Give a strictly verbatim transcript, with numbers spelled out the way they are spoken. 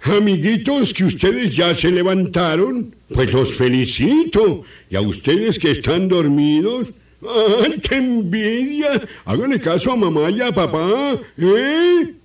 Amiguitos, que ustedes ya se levantaron, pues los felicito. Y a ustedes que están dormidos, ¡ay, qué envidia! Háganle caso a mamá y a papá, ¿eh?